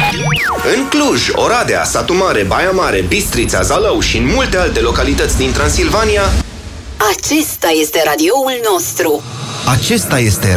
În Cluj, Oradea, Satu Mare, Baia Mare, Bistrița, Zalău și în multe alte localități din Transilvania, acesta este radioul nostru. Acesta este